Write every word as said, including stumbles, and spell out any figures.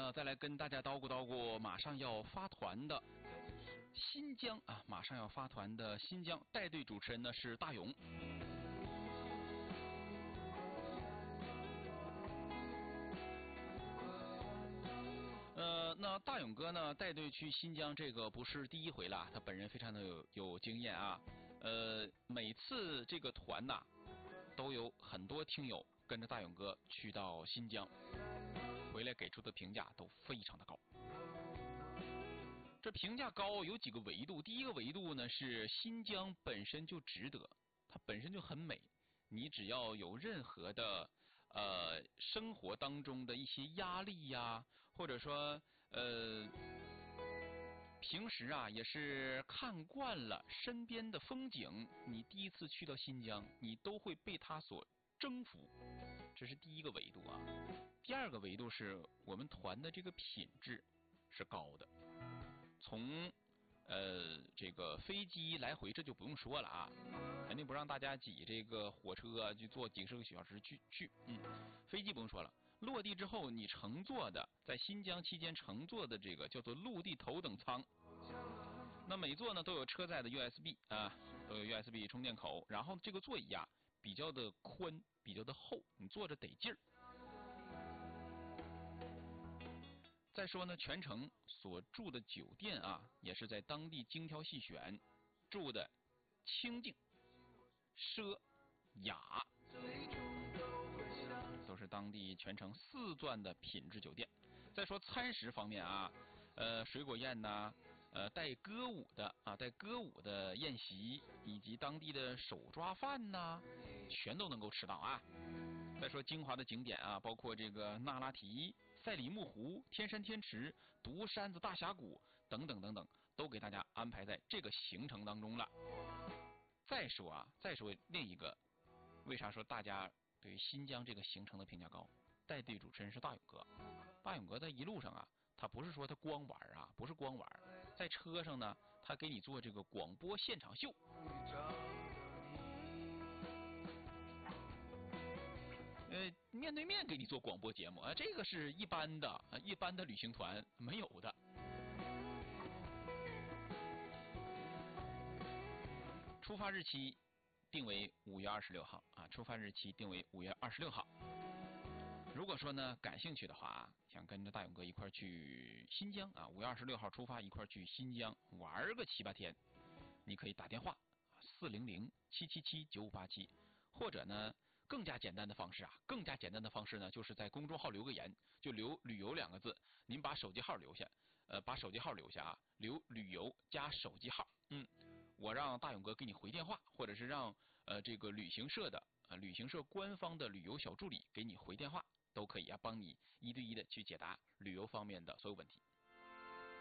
呢，再来跟大家叨咕叨咕，马上要发团的新疆啊，马上要发团的新疆带队主持人呢是大勇。呃，那大勇哥呢带队去新疆，这个不是第一回了，他本人非常的有有经验啊。呃，每次这个团呐，都有很多听友跟着大勇哥去到新疆，回来给出的评价都非常的高。这评价高有几个维度，第一个维度呢是新疆本身就值得，它本身就很美。你只要有任何的呃生活当中的一些压力呀、啊，或者说呃平时啊也是看惯了身边的风景，你第一次去到新疆，你都会被它所征服，这是第一个维度啊。第二个维度是我们团的这个品质是高的，从呃，这个飞机来回这就不用说了啊，肯定不让大家挤这个火车啊，去坐几十个小时去去，嗯，飞机不用说了，落地之后你乘坐的，在新疆期间乘坐的这个叫做陆地头等舱，那每座呢都有车载的 U S B 啊，都有 U S B 充电口，然后这个座椅啊比较的宽，比较的厚，你坐着得劲儿。再说呢，全程所住的酒店啊，也是在当地精挑细选，住的清静、奢、雅，都是当地全程四钻的品质酒店。再说餐食方面啊，呃，水果宴呐、呃，带歌舞的啊，带歌舞的宴席，以及当地的手抓饭呐、全都能够吃到啊。再说精华的景点啊，包括这个那拉提、赛里木湖、天山天池、独山子大峡谷等等等等，都给大家安排在这个行程当中了。再说啊，再说另一个，为啥说大家对于新疆这个行程的评价高？带队主持人是大勇哥，大勇哥在一路上啊，他不是说他光玩啊，不是光玩，在车上呢，他给你做这个广播现场秀。呃，面对面给你做广播节目啊，这个是一般的啊，一般的旅行团没有的。出发日期定为五月二十六号啊，出发日期定为五月二十六号。如果说呢感兴趣的话，想跟着大勇哥一块去新疆啊，五月二十六号出发，一块去新疆玩个七八天，你可以打电话四零零七七七九五八七，或者呢更加简单的方式啊，更加简单的方式呢，就是在公众号留个言，就留旅游两个字，您把手机号留下，呃，把手机号留下啊，留旅游加手机号，嗯，我让大勇哥给你回电话，或者是让呃这个旅行社的呃旅行社官方的旅游小助理给你回电话，都可以啊，帮你一对一的去解答旅游方面的所有问题。